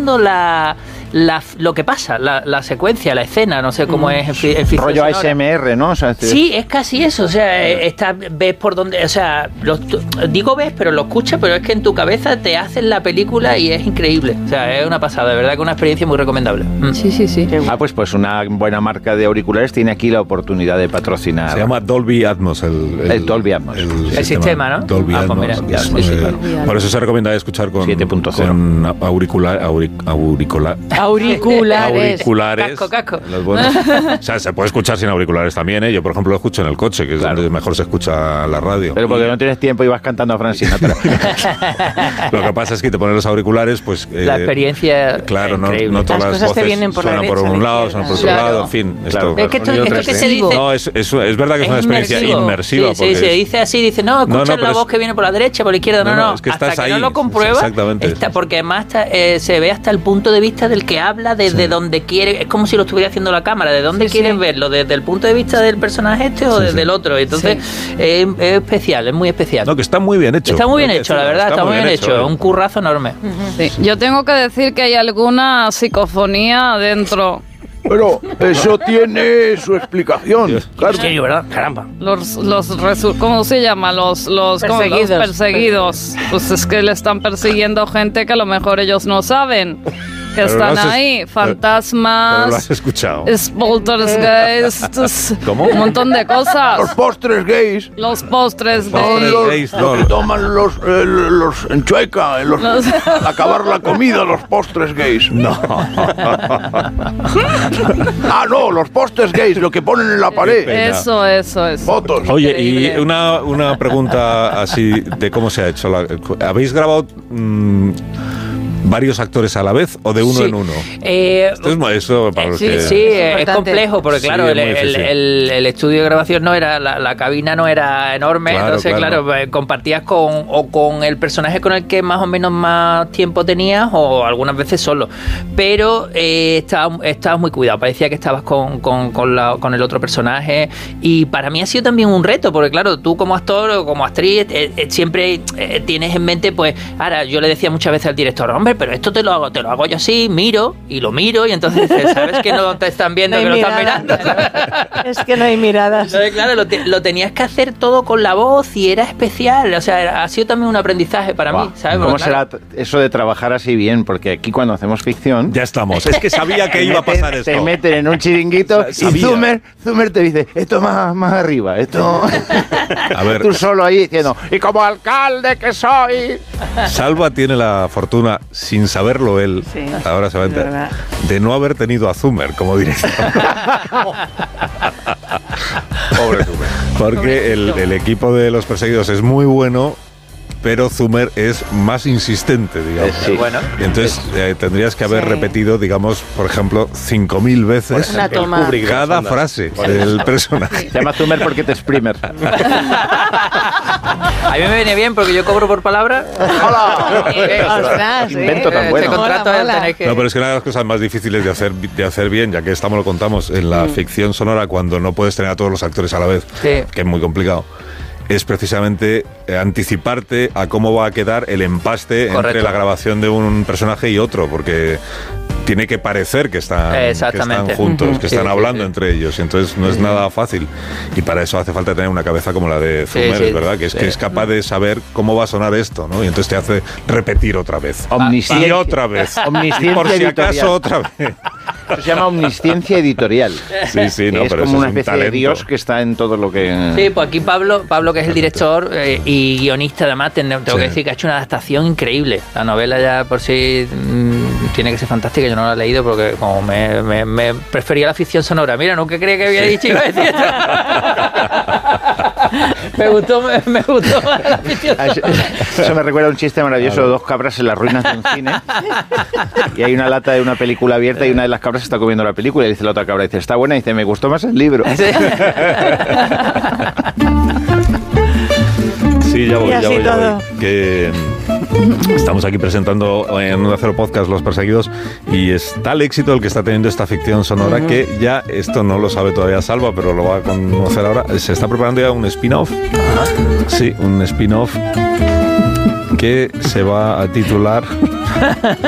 viendo lo que pasa, la secuencia, la escena, no sé cómo es el rollo ASMR, ¿no? O sea, sí, es casi eso, o sea, ves por dónde, o sea, digo ves, pero lo escuchas, pero es que en tu cabeza te hacen la película y es increíble, o sea, es una pasada, de verdad que una experiencia muy recomendable. Sí. Pues una buena marca de auriculares tiene aquí la oportunidad de patrocinar. Se llama Dolby Atmos, el Dolby Atmos. El sistema, ¿no? Dolby Atmos. Pues mira, sí, claro. Por eso se recomienda escuchar con 7.0. con auriculares. Casco. Los buenos. O sea, se puede escuchar sin auriculares también, ¿eh? Yo, por ejemplo, lo escucho en el coche, que es donde mejor se escucha la radio. Pero porque no tienes tiempo y vas cantando a Frank Sinatra. Lo que pasa es que te pones los auriculares, pues... la experiencia claro, no todas las voces suenan por un lado, suenan por otro lado, en fin. Claro. Es que esto que se dice... No, es verdad que es una experiencia inmersiva. Sí, se dice así, dice, no, escuchas la voz que viene por la derecha, por la izquierda, no, es que hasta que ahí, no lo compruebas, porque además se ve hasta el punto de vista del que habla, desde donde quiere, es como si lo estuviera haciendo la cámara, de dónde quieren verlo, desde el punto de vista del personaje o desde el otro, entonces es especial, es muy especial. No, que está muy bien hecho. Está muy bien hecho, la verdad, está muy bien hecho, un currazo enorme. Sí. Yo tengo que decir que hay alguna psicofonía dentro. Pero eso tiene su explicación. Claro. Sí, ¿verdad? Caramba. ¿Cómo se llama? Los perseguidos. Pues es que le están persiguiendo gente que a lo mejor ellos no saben. Que están ahí, fantasmas. Pero lo has escuchado. Poltergeists. ¿Cómo? Un montón de cosas. Los postres gays. Los postres gays. Los que toman los en Chueca, al acabar la comida, los postres gays. No. No, los postres gays, lo que ponen en la pared. Eso. Fotos. Oye, y una pregunta así de cómo se ha hecho. ¿Habéis grabado varios actores a la vez o de uno en uno? Eso para los que... Sí, es complejo porque claro, el estudio de grabación no era, la cabina no era enorme, entonces claro, compartías con el personaje con el que más o menos más tiempo tenías o algunas veces solo, pero estabas muy cuidado, parecía que estabas con el otro personaje y para mí ha sido también un reto porque claro, tú como actor o como actriz siempre tienes en mente, pues ahora yo le decía muchas veces al director, hombre, pero esto te lo hago yo así, miro y entonces dices, sabes que no te están viendo, no que lo están mirando. Es que no hay miradas. Entonces, claro, lo tenías que hacer todo con la voz y era especial, o sea, ha sido también un aprendizaje para mí, ¿sabes? ¿Cómo será eso de trabajar así bien? Porque aquí cuando hacemos ficción... Ya estamos, es que sabía que iba a pasar esto. Te meten en un chiringuito y Zumer te dice, esto más arriba, esto... A ver, tú solo ahí diciendo, y como alcalde que soy... Salva tiene la fortuna, sin saberlo él, ahora se va a enterar, de no haber tenido a Zumer como director. Pobre Zumer. Porque el equipo de Los Perseguidos es muy bueno, pero Zumer es más insistente, digamos. Sí. Bueno, y entonces tendrías que haber repetido, digamos, por ejemplo, 5.000 veces cada frase del personaje. Se llama Zumer porque te exprimer. A mí me viene bien porque yo cobro por palabra. ¡Hola! Invento tan bueno. No, pero es que una de las cosas más difíciles de hacer bien, ya que estamos lo contamos, en la ficción sonora, cuando no puedes tener a todos los actores a la vez, que es muy complicado, es precisamente anticiparte a cómo va a quedar el empaste entre la grabación de un personaje y otro, porque tiene que parecer que están juntos, que están hablando entre ellos, entonces no es nada fácil, y para eso hace falta tener una cabeza como la de Zumer, es verdad, que es capaz de saber cómo va a sonar esto, ¿no? Y entonces te hace repetir otra vez. Y otra vez. Omnisciencia por si editorial. acaso otra vez. Eso se llama omnisciencia editorial. Sí, no, es pero como una es especie de Dios que está en todo lo que... Sí, pues aquí Pablo que es el director y guionista, además, tengo que decir que ha hecho una adaptación increíble. La novela ya por sí tiene que ser fantástica, yo no la he leído porque como me prefería la ficción sonora. Mira, nunca creía que había dicho iba a decir esto. me gustó más la ficción sonora. Eso me recuerda a un chiste maravilloso de dos cabras en las ruinas de un cine y hay una lata de una película abierta y una de las cabras está comiendo la película y dice la otra cabra, dice, está buena, y dice, me gustó más el libro. Sí, ya voy. Todo. Que estamos aquí presentando en Onda Cero Podcast Los Perseguidos y es tal éxito el que está teniendo esta ficción sonora que ya, esto no lo sabe todavía Salva, pero lo va a conocer ahora, se está preparando ya un spin-off. Sí, un spin-off que se va a titular